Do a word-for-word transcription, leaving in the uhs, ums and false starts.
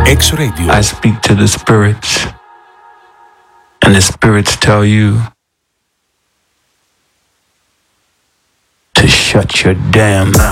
X-Radio. I speak to the spirits, and the spirits tell you to shut your damn mouth.